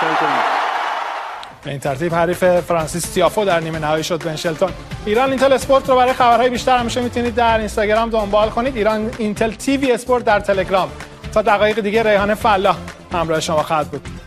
به این ترتیب حریف فرانسیس تیافو در نیمه نهایی شد بنشلتون. ایران اینتل اسپورت رو برای خبرهای بیشتر همیشه میتونید در اینستاگرام دنبال کنید. ایران اینتل تیوی اسپورت در تلگرام. تا دقایق دیگه ریحانه فلاح همراه شما خواهد بود.